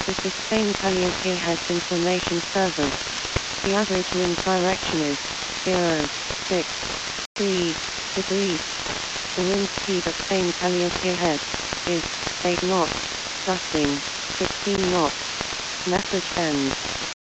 This is Spain Caliente has information server. The average wind direction is 0.63 degrees. The wind speed at Spain Caliente Head is 8 knots, gusting 16 knots. Message ends.